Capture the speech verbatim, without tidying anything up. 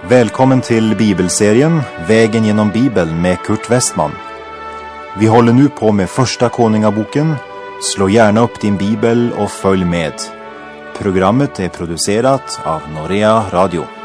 Välkommen till bibelserien Vägen genom Bibeln med Kurt Westman. Vi håller nu på med första Konungaboken. Slå gärna upp din bibel och följ med. Programmet är producerat av Norea Radio.